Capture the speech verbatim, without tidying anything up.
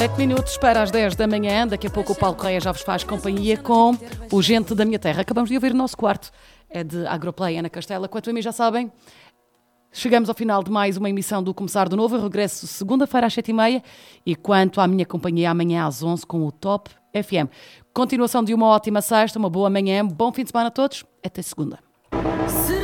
sete minutos para as dez da manhã. Daqui a pouco o Paulo Correia já vos faz companhia com o Gente da Minha Terra. Acabamos de ouvir o nosso quarto. É de Agroplay, Ana Castela. Quanto a mim, já sabem, chegamos ao final de mais uma emissão do Começar do Novo. Eu regresso segunda-feira às sete e meia. E quanto à minha companhia, amanhã às onze com o Top F M. Continuação de uma ótima sexta, uma boa manhã, bom fim de semana a todos. Até segunda.